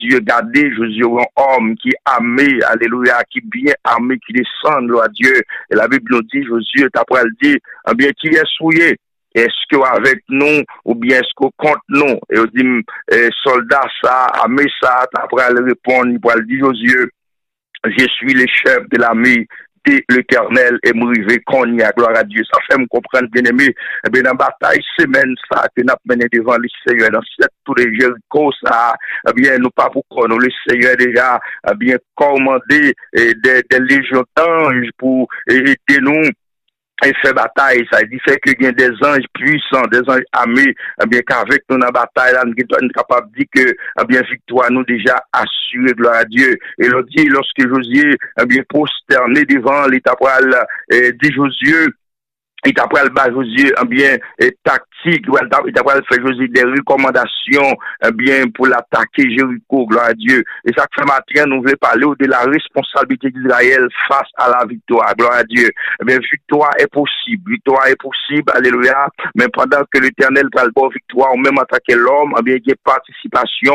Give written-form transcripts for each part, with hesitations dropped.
Dieu, gardez Josué, un homme qui est armé, alléluia, qui est bien armé, qui descend, gloire à Dieu. Et la Bible nous dit, Josué, après elle dit, eh bien, qui est souillé? Est-ce que avec nous, ou bien est-ce que contre nous? Et on dit, soldat, ça, armé, ça, après elle répond, il va dire, Josué, je suis le chef de l'armée de l'Éternel et m'arriver qu'on y a, gloire à Dieu. Ça fait me comprendre, bien aimé. Eh bien, dans la bataille, semaine, ça, que nous mené devant le Seigneur, dans tous les Jéricho, ça, eh bien, nous pas pour qu'on le Seigneur déjà, eh bien, commandé des légions d'anges pour aider nous et fait bataille, ça dit fait que il y a des anges puissants, des anges armés, eh bien qu'avec nous dans la bataille, là, nous sommes capables de dire que, eh bien, victoire nous déjà assurée, gloire à Dieu. Et l'on dit, lorsque Josué, eh bien, prosterné devant l'état dit Josué, il t'a pris le bas Josué, eh bien, tactique, il t'a pris le fait Josué des recommandations, eh bien, pour l'attaquer Jéricho, gloire à Dieu. Et ça fait matin, nous voulons parler de la responsabilité d'Israël face à la victoire, gloire à Dieu. Eh bien, victoire est possible, alléluia. Mais pendant que l'Éternel prend le bon victoire, ou même attaquer l'homme, eh bien, il y a participation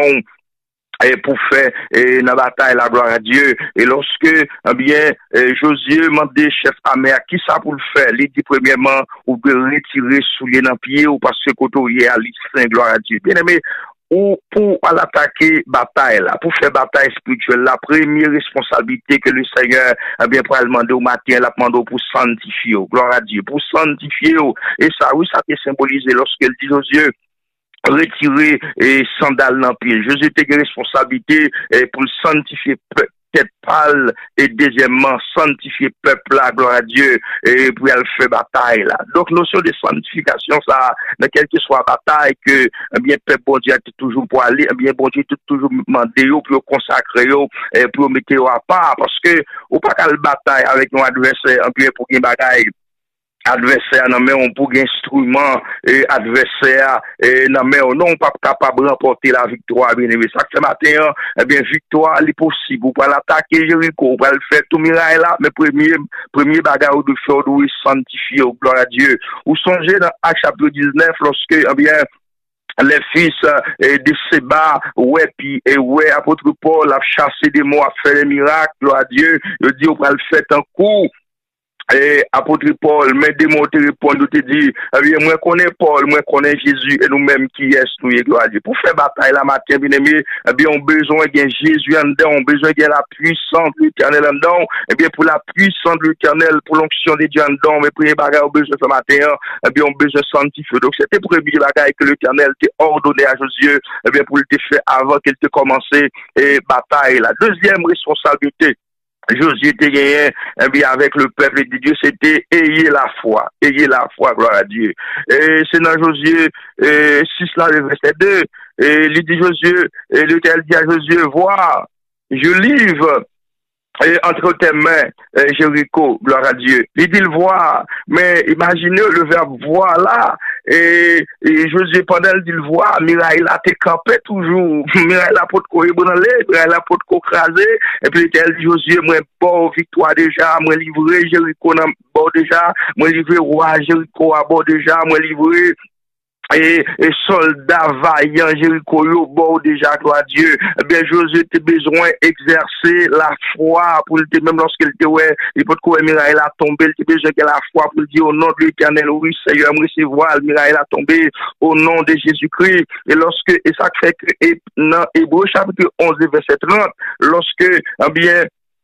et pour faire la bataille, la gloire à Dieu. Et lorsque, eh bien, Josué demandait chef armé à qui ça pour le faire, il dit premièrement, ou de retirer soulier dans le pied, ou parce que quand il y a saint, gloire à Dieu. Bien aimé, ou pour l'attaquer bataille là, pour faire bataille spirituelle, la première responsabilité que le Seigneur a bien pour demander au matin, la demande pour sanctifier, gloire à Dieu, pour sanctifier. Et ça, oui, ça peut symboliser lorsqu'elle dit Josué, retirer et sandales dans le pied. Jésus a une responsabilité pour sanctifier tête pâle et deuxièmement sanctifier peuple là, gloire à Dieu, et pour elle faire bataille là. Donc notion de sanctification ça, dans quelle que soit bataille que eh bien peuple bon Dieu est toujours pour aller, eh bien bon Dieu est toujours demander pour consacrer et pour mettre à part parce que ou pas qu'à bataille avec nos adversaires en bien pour une bagaille adversaire non mais on pour instrument et adversaire et non mais on non pas capable de remporter la victoire bien aimé ça ce matin eh bien victoire est possible pour l'attaquer Jéricho pour le faire tout miracle là mais premier bagarre de faire de sanctifier gloire à Dieu ou songez dans Actes chapitre 19 lorsque eh bien les fils de Séba, apôtre Paul a chassé des mots, a fait des miracles, gloire à Dieu, il dit, on va le faire un coup. Et apôtre Paul, mais démonter répondre, te dit, eh bien, moi connais Paul, moi connais Jésus, et nous-mêmes qui est nous, gloire à Dieu. Pour faire bataille la matin, bien aimé, eh bien, on a besoin de Jésus en dedans, on a besoin de la puissance de l'Éternel en dedans, eh bien, pour la puissance de l'Éternel, pour l'onction de Dieu en dedans, mais pour les bagages, on a besoin ce matin, eh bien, on a besoin de sanctifier. Donc, c'était pour les bagages que l'Éternel t'a ordonné à Josué, eh bien, pour le te faire avant qu'il te commence et bataille. La deuxième responsabilité, Josué était gagné, eh bien, avec le peuple de Dieu, c'était ayez la foi, gloire à Dieu. Et c'est dans Josué 6, là, le verset 2, et il dit Josué, et l'Éternel dit à Josué, vois, je livre entre tes mains, Jéricho, gloire à Dieu. Il dit le voir, mais imaginez le verbe voir là, et Josué, pendant qu'il dit le voir, Mirail là, t'es campé toujours, Mirail là, pour te courir dans l'air, Mirail là, pour te craser, et puis il dit Josué, moi, bon, victoire déjà, moi, livré Jéricho, bon déjà, moi, livré roi Jéricho, à bord déjà, moi, livré, et soldats vaillants, Jéricho, yo, bon, déjà, gloire à Dieu, eh bien, Josué, t'as besoin d'exercer la foi pour le même lorsqu'il était, ouais, il peut courir, Mirail a tombé, il a besoin de la foi pour le dire au nom de l'Éternel, oui, Seigneur, me recevoir, Mirail a tombé au nom de Jésus-Christ, et lorsque, et ça fait que, dans Hébreux chapitre 11, verset 30, lorsque, eh bien,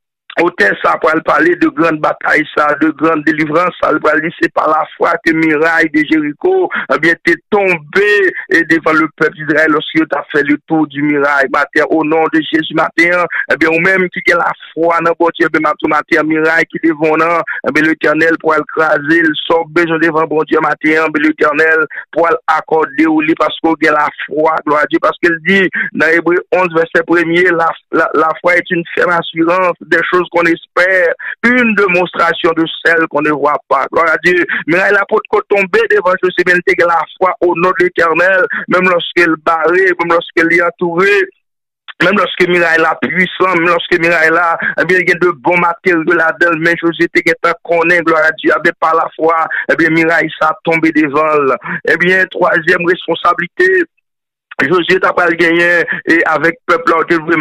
autel ça pour parler de grande bataille ça de grande délivrance ça va dire c'est par la foi que miraille de Jéricho eh bien t'es tombé et devant le peuple d'Israël lorsque tu as fait le tour du miraille matin au nom de Jésus matin eh bien ou même qui a la foi dans bon Dieu matin miraille qui devant non eh bien l'Éternel pour écraser le sort besoin devant bon Dieu matin l'Éternel pour accorder au lit parce qu'il a la foi gloire à Dieu parce qu'il dit dans Hébreux 11 verset 1er la foi est une ferme assurance des choses qu'on espère, une démonstration de celle qu'on ne voit pas. Gloire à Dieu. Mais là, la porte tomber devant Josué, bien la foi au nom de l'Éternel, même lorsqu'elle barrée, même lorsqu'elle est entourée, même lorsque Mirail est puissant, même lorsque Mirail là, eh bien, il y a de bons matériaux là-dedans, mais Josué était connaît, gloire à Dieu, avec par la foi, eh bien, Mirail ça tombé devant. Eh bien, troisième responsabilité, Josué t'a pas gagné et avec peuple là